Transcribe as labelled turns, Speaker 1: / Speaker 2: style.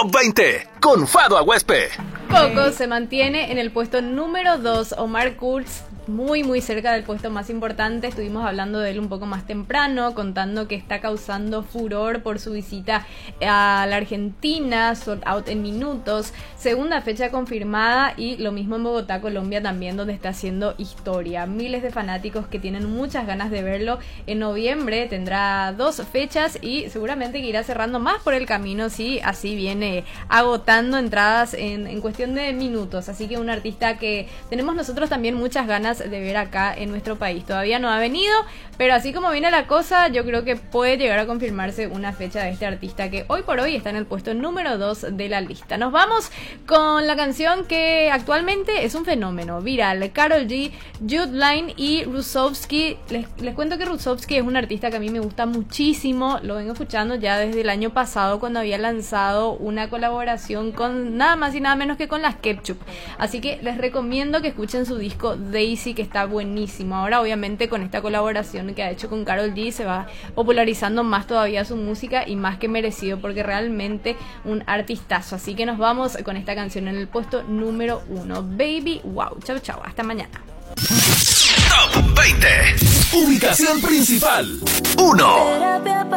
Speaker 1: Top 20 con Fado Aguespe.
Speaker 2: Coco se mantiene en el puesto número 2. Omar Kurz muy cerca del puesto más importante. Estuvimos hablando de él un poco más temprano, contando que está causando furor por su visita a la Argentina, sold out en minutos, segunda fecha confirmada, y lo mismo en Bogotá, Colombia también, donde está haciendo historia. Miles de fanáticos que tienen muchas ganas de verlo. En noviembre tendrá 2 fechas y seguramente que irá cerrando más por el camino, si así viene agotando entradas en cuestión de minutos. Así que un artista que tenemos nosotros también muchas ganas de ver acá en nuestro país. Todavía no ha venido, pero así como viene la cosa, yo creo que puede llegar a confirmarse una fecha de este artista que hoy por hoy está en el puesto número 2 de la lista. Nos vamos con la canción que actualmente es un fenómeno viral: Karol G, Jude Line y Rusovsky. Les cuento que Rusovsky es un artista que a mí me gusta muchísimo. Lo vengo escuchando ya desde el año pasado, cuando había lanzado una colaboración con nada más y nada menos que con las Ketchup. Así que les recomiendo que escuchen su disco Daisy, que está buenísimo. Ahora obviamente con esta colaboración que ha hecho con Karol G se va popularizando más todavía su música, y más que merecido, porque realmente un artistazo. Así que nos vamos con esta canción en el puesto número 1, Baby Wow. Chau, hasta mañana.
Speaker 1: Top 20. Ubicación principal 1.